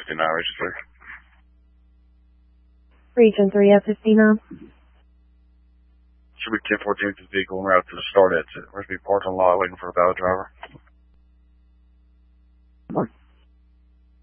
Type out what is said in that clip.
59, Region 3. Region 3 at 59. Should be 1014 with the vehicle en route to the start exit. We're going to be parked on lot waiting for a valid driver.